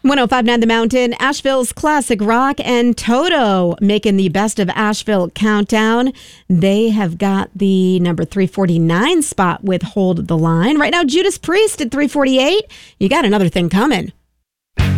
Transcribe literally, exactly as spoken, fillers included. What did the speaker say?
one oh five point nine The Mountain, Asheville's classic rock, and Toto making the Best of Asheville countdown. They have got the number three forty-nine spot with Hold the Line. Right now, Judas Priest at three forty-eight. You got another thing coming.